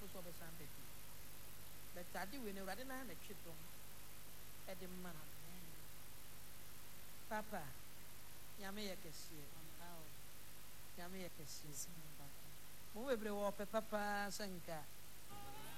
so be san be di but ade we ne urade na na twedom e de man papa nyame ye kese nyame ye kese mo bebre wo pe papa sanka